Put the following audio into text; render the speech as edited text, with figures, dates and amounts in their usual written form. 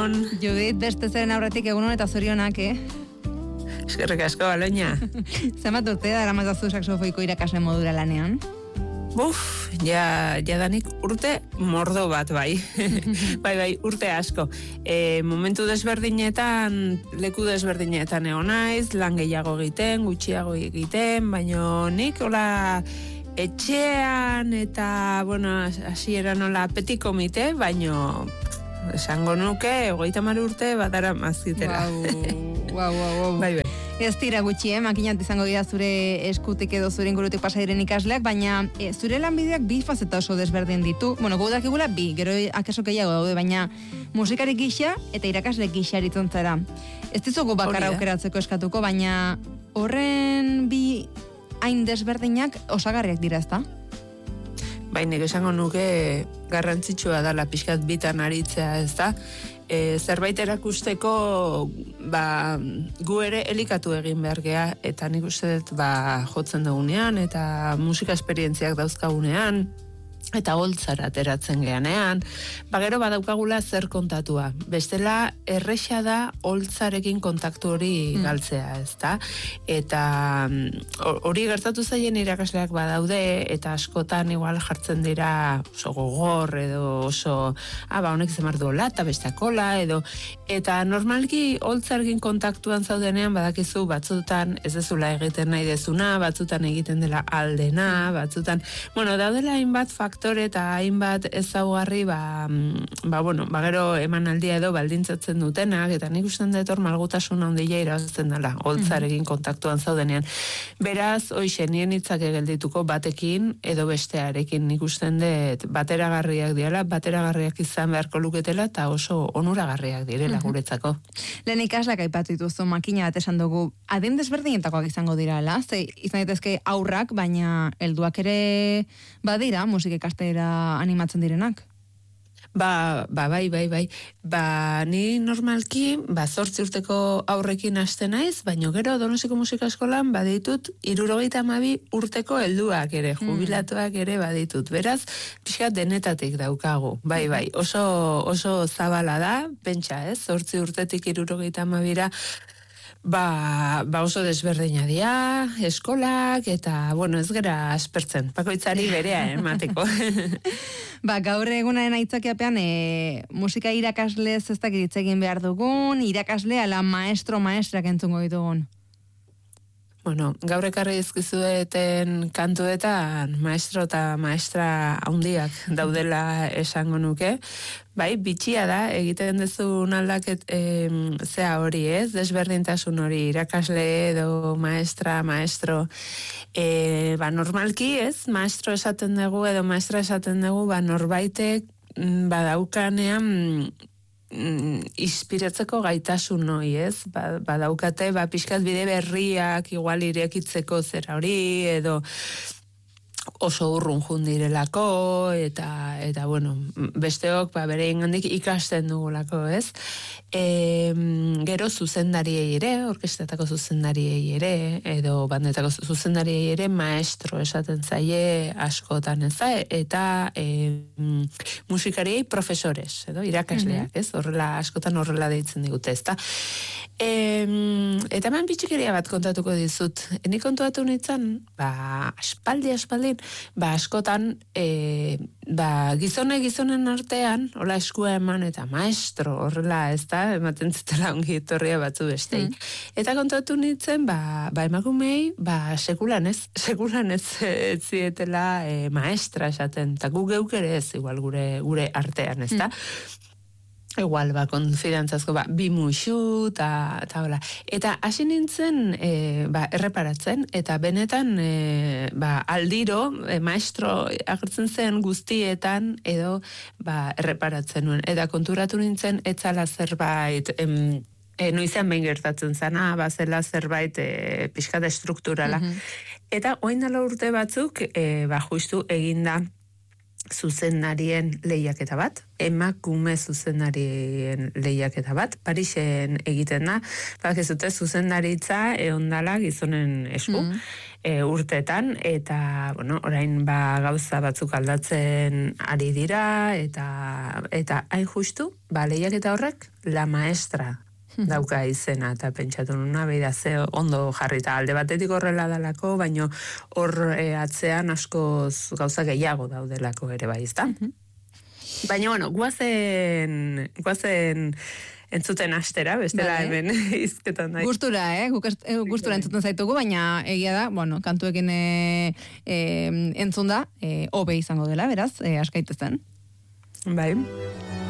egunon. Judit, beste zeren aurretik egunon eta zorionak, Eskerrik asko, Aloña. Zenbat urte da eramazazu saxofoiko irakasle modura lanean? Danik urte mordo bat, bai. bai, urte asko. Momentu desberdinetan, leku desberdinetan egon naiz, lan gehiago egiten, gutxiago egiten, baino nik, hola, etxean eta, hasieran hola petit komite, baino, esango nuke, 30 urte batara mazitela. Wow. Bai. Ez dira gutxi, makinat izango dira zure eskutik edo zure ingurutik pasa diren ikasleak, baina zure lanbideak bi fazeta oso desberdin ditu. Godak egula bi, gero akaso gehiago daude, baina musikari gisa eta irakasle gisa aritzen zara. Ez dizugu bakarra aukeratzeko eskatuko, baina horren bi hain desberdinak osagarriak dira, ezta? Bai, nik esango nuke garrantzitsua dela pixkat bitan aritzea, ezta? Zerbait erakusteko gu ere elikatu egin behar gea, eta nik uste dut jotzen dugunean, eta musika esperientziak dauzkagunean, eta holtzara ateratzen geanean, gero badaukagula zer kontatua. Bestela, erresa da holtzarekin kontaktu hori galtzea, ezta? Eta hori gertatu zaien irakasleak badaude, eta askotan igual jartzen dira oso gogor, edo oso, honek zemar duela, eta bestakola, edo, eta normalki holtzarekin kontaktuan zaudenean badakizu batzutan ez dezula egiten nahi dezuna, batzutan egiten dela aldena, batzutan, daudela hainbat faktore eta hainbat ezaugarri gero emanaldia edo baldintzatzen dutenak, eta nik usten dut hor malgutasun handia irazten dela holtzarekin kontaktuan zaudenean. Beraz, hoxe, nien hitzak egeldituko batekin edo bestearekin, nik usten dut bateragarriak direla, bateragarriak izan beharko luketela eta oso onuragarriak direla guretzako. Lehen ikaslak aipatu dituzu, makina bat esan dugu, adin desberdinetakoak izango dira, ze izan daitezke aurrak, baina helduak ere badira, musika ikastera animatzen direnak? Bai. Ni normalki, 8 urteko aurrekin hasten naiz, baina gero Donostiako Musika Eskolan baditut 72 urteko helduak ere, jubilatuak ere baditut. Beraz, pixkat denetatik daukagu. Bai, oso zabala da, pentsa, 8 urtetik 72ra, oso desberdina dira, eskolak, eta, ez gera aspertzen, bakoitzari berea, emateko. Gaur egunaren aitzakiapean, musika irakasle ez dakit hitz egin behar dugun, irakasle ala maestrak entzungo ditugun. Gaur ekarri dizkizueten kantuetan maestro eta maestra handiak daudela esango nuke. Bai, bitxia da, egiten dezun aldaket zea hori, desberdintasun hori, irakasle edo maestro. Normalki, maestro esaten dugu edo maestra esaten dugu, norbaitek badaukanean inspiratzeko gaitasun hori, badaukate, pixkat bide berriak igual irekitzeko zera hori, edo oso urrun jundirelako, eta besteok bere ingandik ikasten dugulako, Gero zuzendariei ere, orkestetako zuzendariei ere, edo bandetako zuzendariei ere, maestro esaten zaie askotan, eta musikariei profesores, edo irakasleak, horrela askotan horrela deitzen digute, ezta. Eta hemen bitxikeria bat kontatuko dizut. Eni kontuatu nintzen, aspaldin, askotan, gizonen artean, hola eskua eman eta maestro, horrela, ez da, ematen zutela ongi etorria batzu bestei. Eta kontuatu nintzen, emakumei, sekulan ez zietela maestra esaten, eta gu geuk ere ez, igual gure artean, ez da. Igual, konfidantzazko, bi muixu, eta hola. Eta hasi nintzen, erreparatzen, eta benetan, aldiro, maestro agertzen zen guztietan, edo, erreparatzen nuen. Eta konturatu nintzen, etzala zerbait, noizean behin gertatzen zana, zela zerbait pixkat estrukturala. Eta, oin dela urte batzuk, justu eginda, zuzendarien lehiaketa bat, emakume zuzendarien lehiaketa bat, Parisen egiten da, ez dute zuzendaritza eondala gizonen esku, urteetan, eta, orain gauza batzuk aldatzen ari dira, eta hain justu, lehiaketa horrek, la maestra dauka izena, eta pentsatu nuna, beida ze ondo jarrita alde batetik horrela dalako, baino hor atzean askoz gauza gehiago daudelako ere bai, ezta? Baina, guazen entzuten astera, bestela hemen izketan nahi. Gustura, gustura entzuten zaitugu, baina egia da, kantuekin entzun da, hobe izango dela, beraz, askaitezen. Bai.